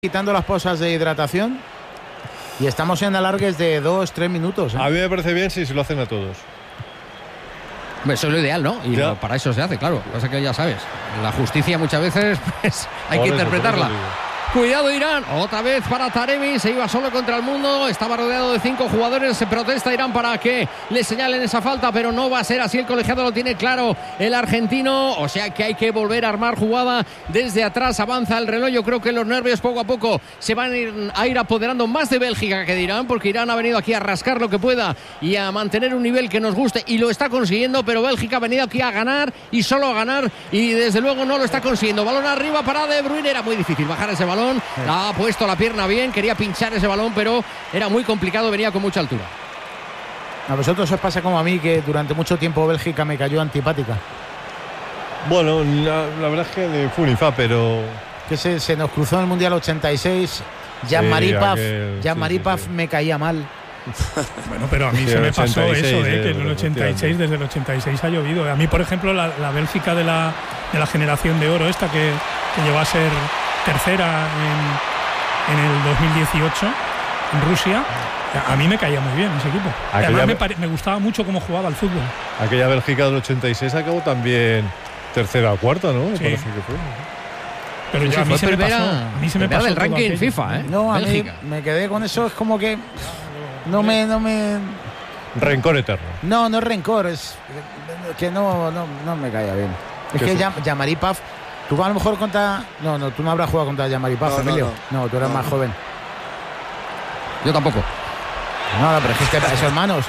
Quitando las pausas de hidratación y estamos en alargues de 2-3 minutos. A mí me parece bien si se lo hacen a todos. Eso es lo ideal, ¿no? Y para eso se hace, claro. Lo que pasa es que ya sabes, la justicia muchas veces pues, hay que interpretarla. Cuidado Irán, otra vez para Taremi, se iba solo contra el mundo, estaba rodeado de 5 jugadores, se protesta Irán para que le señalen esa falta, pero no va a ser así, el colegiado lo tiene claro el argentino, o sea que hay que volver a armar jugada desde atrás, avanza el reloj, yo creo que los nervios poco a poco se van a ir apoderando más de Bélgica que de Irán, porque Irán ha venido aquí a rascar lo que pueda y a mantener un nivel que nos guste y lo está consiguiendo, pero Bélgica ha venido aquí a ganar y solo a ganar y desde luego no lo está consiguiendo. Balón arriba para De Bruyne, era muy difícil bajar ese balón. Ha puesto la pierna bien, quería pinchar ese balón, pero era muy complicado, venía con mucha altura. A vosotros os pasa como a mí, que durante mucho tiempo Bélgica me cayó antipática. Bueno, la verdad es que de Funifa, pero... Que se nos cruzó en el Mundial 86, Jean-Marie Paf me caía mal. Bueno, pero a mí se me pasó eso, que en el 86, desde el 86 ha llovido. A mí, por ejemplo, la Bélgica de la generación de oro, esta que llegó a ser tercera en el 2018 en Rusia, a mí me caía muy bien ese equipo. Además me gustaba mucho cómo jugaba al fútbol. Aquella Bélgica del 86 acabó también tercera o cuarta, ¿no? Me parece que fue. Pero ya a mí se me pasó del ranking FIFA, ¿eh? No, a Bélgica. mí me quedé con eso, es como que no me... Rencor eterno. No es rencor, es que no me caía bien. Es que Jean-Marie Paf, tú a lo mejor contra... No, tú no habrás jugado contra Jean-Marie Paf, Emilio. No, tú eras más joven. Yo tampoco. No, pero es que es su hermano.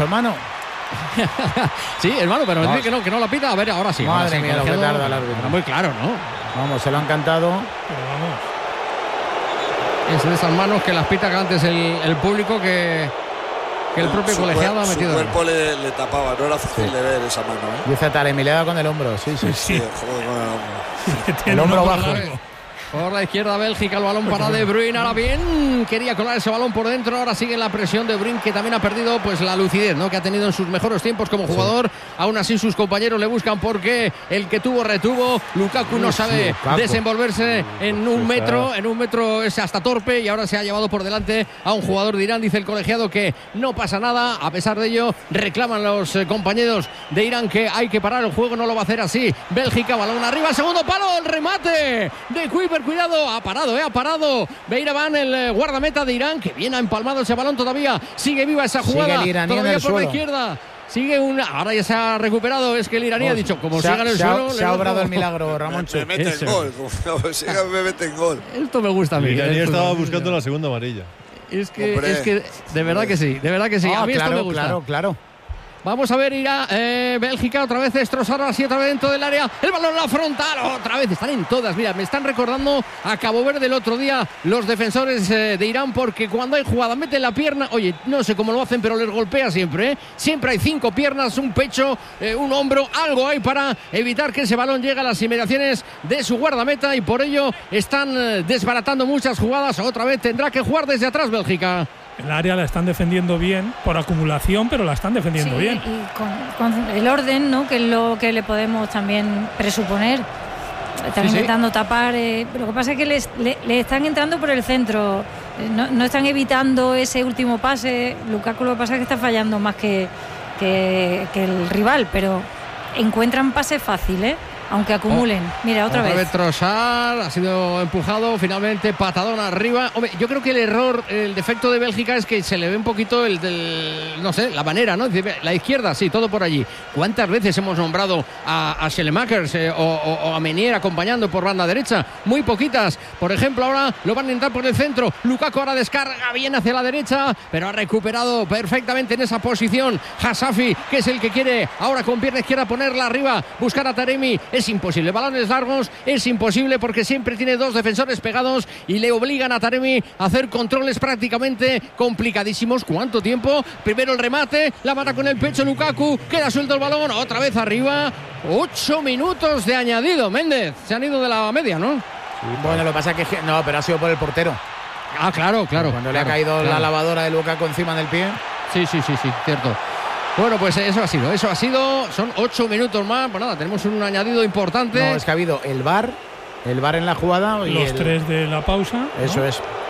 Sí, hermano, pero dice que no la pita. A ver, ahora sí. Madre mía, lo que tarda el árbitro. Muy claro, ¿no? Vamos, se lo han cantado. Pero vamos. Es de esas manos que las pita antes el público que el propio colegiado ha metido. Su cuerpo le tapaba, no era fácil de ver esa mano, ¿eh? Dice Taremi, le da con el hombro, sí. Joder, con el hombro. El hombro bajo. Por la izquierda Bélgica, el balón para De Bruyne, ahora bien, quería colar ese balón por dentro, ahora sigue la presión de Bruyne, que también ha perdido pues la lucidez, ¿no? Que ha tenido en sus mejores tiempos como jugador, aún así sus compañeros le buscan porque el que tuvo retuvo, Lukaku no sabe desenvolverse en un metro es hasta torpe y ahora se ha llevado por delante a un jugador de Irán, dice el colegiado que no pasa nada, a pesar de ello reclaman los compañeros de Irán que hay que parar el juego, no lo va a hacer así, Bélgica, balón arriba, segundo palo, el remate de Kuiper. Cuidado, ha parado Beiraban, el guardameta de Irán, que bien ha empalmado ese balón todavía, sigue viva esa jugada, sigue el iraní todavía en el por suelo. La izquierda, ahora ya se ha recuperado, es que el iraní ha dicho, como siga en el suelo... Se ha obrado el milagro, Ramoncho. Me meten gol, me meten gol. Esto me gusta a mí. El iraní estaba buscando la segunda amarilla. Es que de verdad que sí, a mí esto me gusta. Claro. Vamos a ver, irá Bélgica otra vez destrozar así otra vez dentro del área. El balón en la frontal, otra vez están en todas. Mira, me están recordando a Cabo Verde el otro día los defensores de Irán, porque cuando hay jugada meten la pierna. Oye, no sé cómo lo hacen, pero les golpea siempre, ¿eh? Siempre hay 5 piernas, un pecho, un hombro, algo hay para evitar que ese balón llegue a las inmediaciones de su guardameta y por ello están desbaratando muchas jugadas. Otra vez tendrá que jugar desde atrás Bélgica. El área la están defendiendo bien, por acumulación, pero la están defendiendo bien. Y con el orden, ¿no? Que es lo que le podemos también presuponer. Están intentando tapar. Lo que pasa es que le están entrando por el centro. No están evitando ese último pase. Lukaku lo que pasa es que está fallando más que el rival, pero encuentran pases fáciles. Aunque acumulen. Mira, otra vez Trossard ha sido empujado, finalmente patadón arriba. Hombre, yo creo que el defecto de Bélgica es que se le ve un poquito la manera, ¿no? La izquierda, sí, todo por allí. ¿Cuántas veces hemos nombrado a Schelemakers o a Menier acompañando por banda derecha? Muy poquitas. Por ejemplo, ahora lo van a entrar por el centro. Lukaku ahora descarga bien hacia la derecha, pero ha recuperado perfectamente en esa posición Hasafi, que es el que quiere ahora con pierna izquierda ponerla arriba, buscar a Taremi. Es imposible, balones largos es imposible porque siempre tiene 2 defensores pegados y le obligan a Taremi a hacer controles prácticamente complicadísimos. ¿Cuánto tiempo? Primero el remate, la mata con el pecho Lukaku, queda suelto el balón, otra vez arriba. 8 minutos de añadido, Méndez, se han ido de la media, ¿no? Sí, bueno, lo que pasa es que no, pero ha sido por el portero. Claro. Cuando le ha caído la lavadora de Lukaku encima del pie. Sí, cierto. Bueno, pues eso ha sido, son 8 minutos más. Pues nada, tenemos un añadido importante. No, es que ha habido el VAR en la jugada y los 3 de la pausa. Eso ¿no? es.